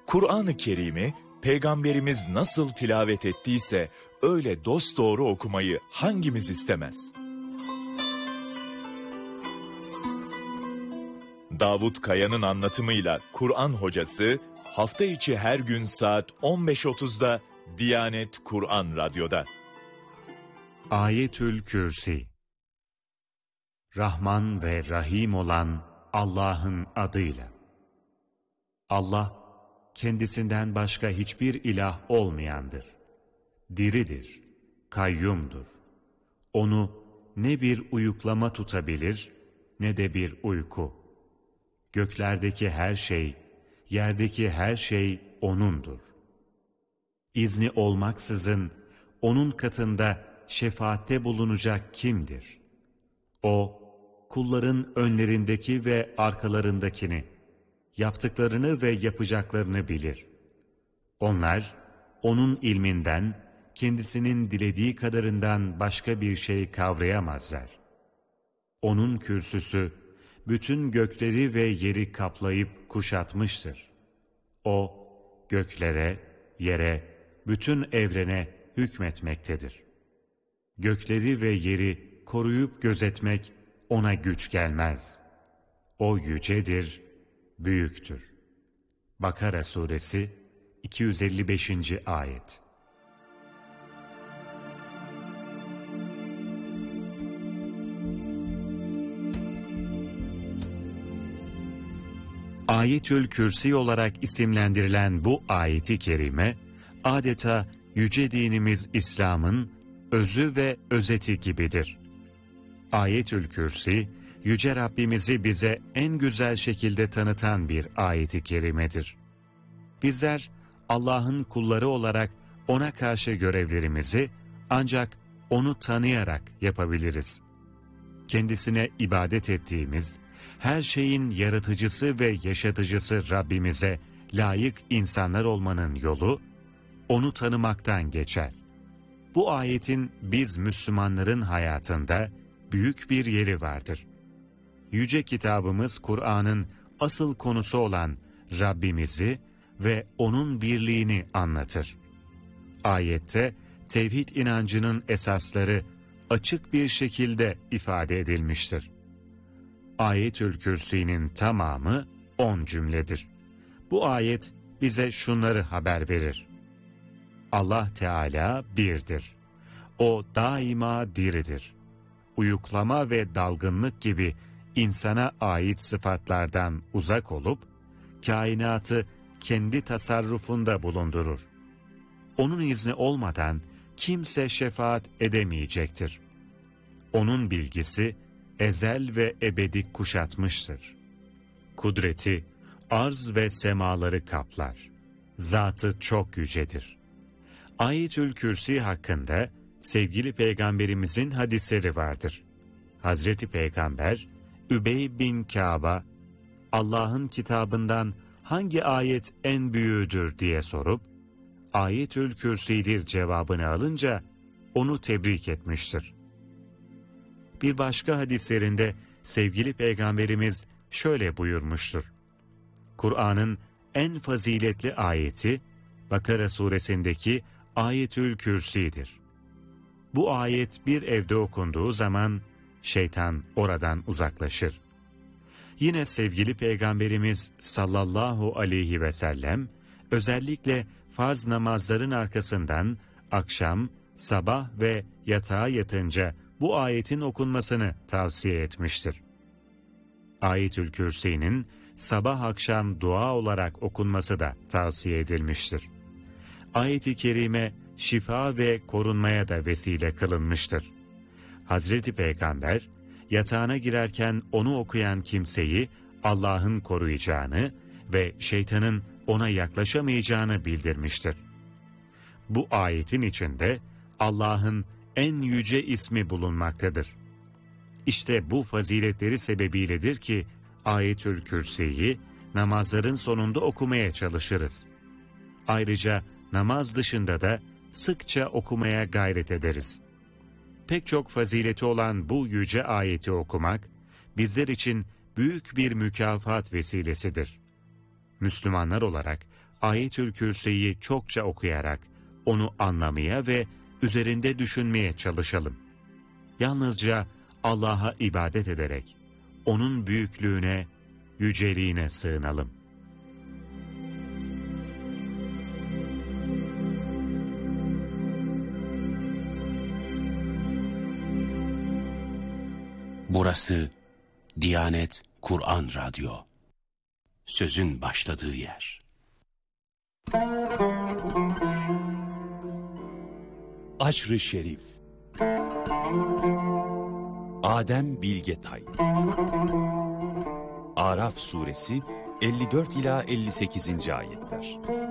Kur'an-ı Kerim'i Peygamberimiz nasıl tilavet ettiyse öyle dosdoğru okumayı hangimiz istemez? Davut Kaya'nın anlatımıyla Kur'an Hocası hafta içi her gün saat 15.30'da Diyanet Kur'an Radyo'da. Ayetül Kürsi. Rahman ve Rahim olan Allah'ın adıyla. Allah, kendisinden başka hiçbir ilah olmayandır. Diridir, kayyumdur. Onu ne bir uyuklama tutabilir, ne de bir uyku. Göklerdeki her şey, yerdeki her şey O'nundur. İzni olmaksızın O'nun katında şefaatte bulunacak kimdir? O, kulların önlerindeki ve arkalarındakini, yaptıklarını ve yapacaklarını bilir. Onlar, O'nun ilminden, kendisinin dilediği kadarından başka bir şey kavrayamazlar. O'nun kürsüsü, bütün gökleri ve yeri kaplayıp kuşatmıştır. O, göklere, yere, bütün evrene hükmetmektedir. Gökleri ve yeri koruyup gözetmek O'na güç gelmez. O yücedir, büyüktür. Bakara Suresi 255. Ayet. Ayetül Kürsi olarak isimlendirilen bu ayeti kerime, adeta yüce dinimiz İslam'ın özü ve özeti gibidir. Ayetül Kürsi, Yüce Rabbimizi bize en güzel şekilde tanıtan bir ayet-i kerimedir. Bizler Allah'ın kulları olarak O'na karşı görevlerimizi ancak O'nu tanıyarak yapabiliriz. Kendisine ibadet ettiğimiz, her şeyin yaratıcısı ve yaşatıcısı Rabbimize layık insanlar olmanın yolu, O'nu tanımaktan geçer. Bu ayetin biz Müslümanların hayatında büyük bir yeri vardır. Yüce kitabımız Kur'an'ın asıl konusu olan Rabbimizi ve O'nun birliğini anlatır. Ayette tevhid inancının esasları açık bir şekilde ifade edilmiştir. Ayetül Kürsi'nin tamamı 10 cümledir. Bu ayet bize şunları haber verir. Allah Teala birdir. O daima diridir. Uyuklama ve dalgınlık gibi insana ait sıfatlardan uzak olup, kainatı kendi tasarrufunda bulundurur. O'nun izni olmadan kimse şefaat edemeyecektir. O'nun bilgisi ezel ve ebedi kuşatmıştır. Kudreti arz ve semaları kaplar. Zatı çok yücedir. Ayetül Kürsi hakkında sevgili Peygamberimizin hadisleri vardır. Hazreti Peygamber, Übey bin Kâb'a, Allah'ın kitabından hangi ayet en büyüğüdür diye sorup, Ayetül Kürsi'dir cevabını alınca onu tebrik etmiştir. Bir başka hadislerinde sevgili Peygamberimiz şöyle buyurmuştur. Kur'an'ın en faziletli ayeti, Bakara suresindeki Ayetül Kürsi'dir. Bu ayet bir evde okunduğu zaman şeytan oradan uzaklaşır. Yine sevgili Peygamberimiz sallallahu aleyhi ve sellem özellikle farz namazların arkasından akşam, sabah ve yatağa yatınca bu ayetin okunmasını tavsiye etmiştir. Ayetül Kürsi'nin sabah akşam dua olarak okunması da tavsiye edilmiştir. Ayet-i kerime şifa ve korunmaya da vesile kılınmıştır. Hazreti Peygamber, yatağına girerken onu okuyan kimseyi Allah'ın koruyacağını ve şeytanın ona yaklaşamayacağını bildirmiştir. Bu ayetin içinde Allah'ın en yüce ismi bulunmaktadır. İşte bu faziletleri sebebiyledir ki Ayetül Kürsi'yi namazların sonunda okumaya çalışırız. Ayrıca namaz dışında da sıkça okumaya gayret ederiz. Pek çok fazileti olan bu yüce ayeti okumak, bizler için büyük bir mükafat vesilesidir. Müslümanlar olarak Ayetül Kürsi'yi çokça okuyarak onu anlamaya ve üzerinde düşünmeye çalışalım. Yalnızca Allah'a ibadet ederek onun büyüklüğüne, yüceliğine sığınalım. Burası Diyanet Kur'an Radyo. Sözün başladığı yer. Aşr-ı Şerif. Adem Bilgetay. Araf suresi 54 ila 58. ayetler.